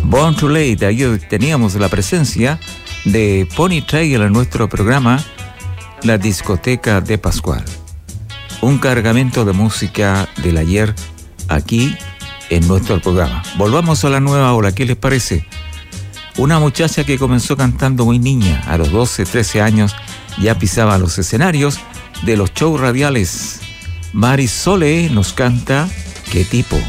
Born Too Late. Ahí teníamos la presencia de Pony Trail en nuestro programa La Discoteca de Pascual. Un cargamento de música del ayer aquí en nuestro programa. Volvamos a la nueva ola, ¿qué les parece? Una muchacha que comenzó cantando muy niña, a los 12, 13 años, ya pisaba los escenarios de los shows radiales. Marisole nos canta ¿Qué tipo?